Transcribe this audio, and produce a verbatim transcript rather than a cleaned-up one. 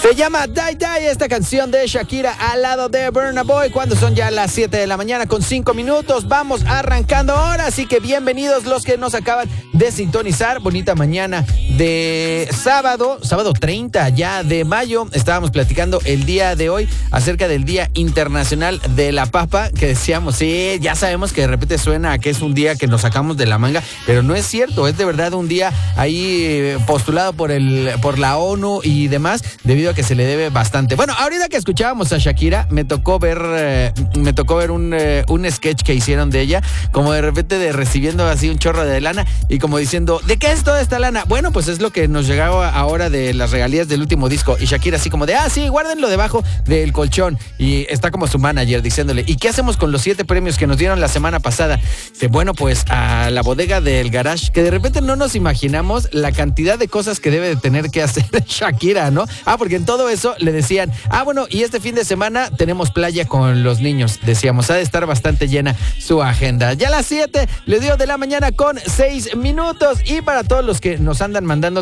Se llama Die Die, esta canción de Shakira al lado de Burna Boy, cuando son ya las siete de la mañana con cinco minutos. Vamos arrancando ahora, así que bienvenidos los que nos acaban de sintonizar. Bonita mañana de sábado, sábado treinta ya de mayo. Estábamos platicando el día de hoy acerca del Día Internacional de la Papa, que decíamos, sí, ya sabemos que de repente suena a que es un día que nos sacamos de la manga, pero no es cierto, es de verdad un día ahí postulado por el por la ONU y demás, debido a que se le debe bastante. Bueno, ahorita que escuchábamos a Shakira, me tocó ver eh, me tocó ver un, eh, un sketch que hicieron de ella, como de repente de recibiendo así un chorro de lana y como diciendo, ¿de qué es toda esta lana? Bueno, pues es lo que nos llegaba ahora de las regalías del último disco. Y Shakira así como de, ah, sí, guárdenlo debajo del colchón. Y está como su manager diciéndole, ¿y qué hacemos con los siete premios que nos dieron la semana pasada? Dice, bueno, pues a la bodega del garage, que de repente no nos imaginamos la cantidad de cosas que debe de tener que hacer Shakira, ¿no? Ah, porque en todo eso le decían, ah, bueno, y este fin de semana tenemos playa con los niños. Decíamos, ha de estar bastante llena su agenda. Ya a las siete le dio de la mañana con seis minutos. Y para todos los que nos andan mandando